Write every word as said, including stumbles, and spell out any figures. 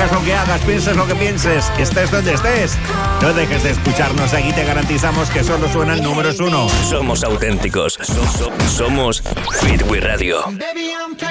Hagas lo que hagas, pienses lo que pienses, estés donde estés. No dejes de escucharnos, aquí te garantizamos que solo suenan números uno. Somos auténticos. So- so- somos Fleetwood Radio.